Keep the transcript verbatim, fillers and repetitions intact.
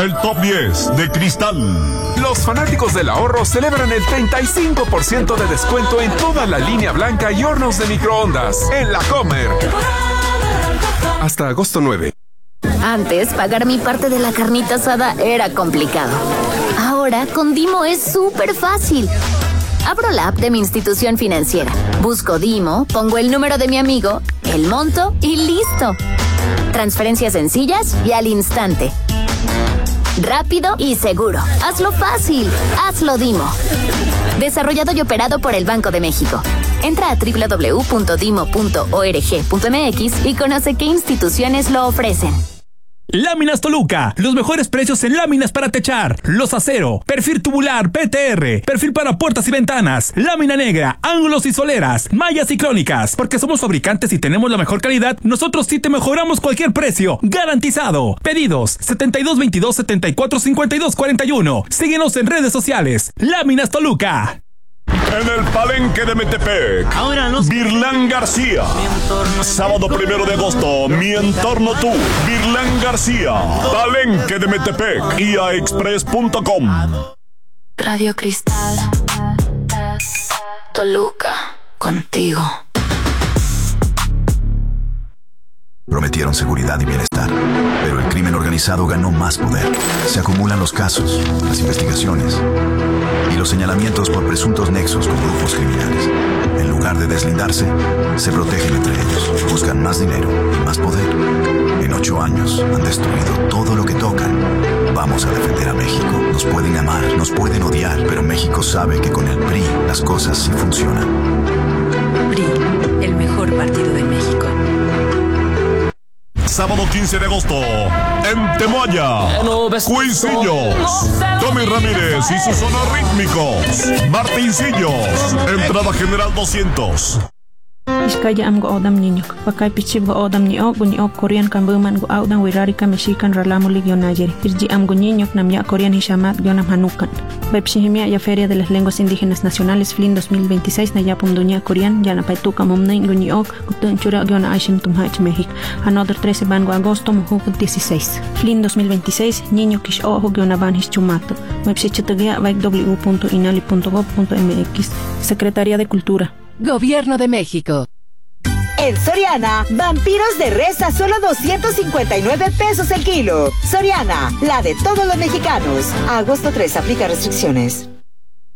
el top diez de Cristal. Los fanáticos del ahorro celebran el treinta y cinco por ciento de descuento en toda la línea blanca y hornos de microondas en La Comer. Hasta agosto nueve. Antes, pagar mi parte de la carnita asada era complicado. Ahora, con Dimo es súper fácil. Abro la app de mi institución financiera, busco Dimo, pongo el número de mi amigo, el monto y listo. Transferencias sencillas y al instante. Rápido y seguro. Hazlo fácil. Hazlo Dimo. Desarrollado y operado por el Banco de México. Entra a doble u doble u doble u punto dimo punto org punto m x y conoce qué instituciones lo ofrecen. Láminas Toluca, los mejores precios en láminas para techar, los acero, perfil tubular P T R, perfil para puertas y ventanas, lámina negra, ángulos y soleras, mallas ciclónicas. Porque somos fabricantes y tenemos la mejor calidad, nosotros sí te mejoramos cualquier precio, garantizado. Pedidos setenta y dos veintidós setenta y cuatro cincuenta y dos cuarenta y uno. Síguenos en redes sociales. Láminas Toluca. En el Palenque de Metepec, ahora los... Virlán García. Sábado primero de agosto, Mi Entorno Tú, Virlán García. Palenque de Metepec, i a express punto com. Radio Cristal, Toluca, contigo. Prometieron seguridad y bienestar, pero el crimen organizado ganó más poder. Se acumulan los casos, las investigaciones y los señalamientos por presuntos nexos con grupos criminales. En lugar de deslindarse, se protegen entre ellos, buscan más dinero y más poder. En ocho años han destruido todo lo que tocan. Vamos a defender a México. Nos pueden amar, nos pueden odiar, pero México sabe que con el P R I las cosas sí funcionan. P R I, el mejor partido de México. Sábado quince de agosto, en Temoaya, Cuisillos, Tommy Ramírez y sus sonos rítmicos, Martincillos, entrada general doscientos. Iskaya am go odam niñok, bakay pichib go odam ni og ni og Korean kambuman go audan wirari ka mexican ralamo ligionayeri. Irji am go niñok nam ya Korean hishamat gionam hanukan. Bepsihimia ya Feria de las Lenguas Indígenas Nacionales F L I N dos mil veintiséis na ya pumduña Korean ya na paituka momnay go ni og gutun chura giona aishim tumhach México. Another trece van go agosto muhu dieciséis. F L I N dos mil veintiséis niño kish ojo giona van hischumato. Websichetagya vaik w w w punto inali punto gov punto m x. Secretaría de Cultura. Gobierno de México. En Soriana, vampiros de res a solo doscientos cincuenta y nueve pesos el kilo. Soriana, la de todos los mexicanos. A agosto tres, aplica restricciones.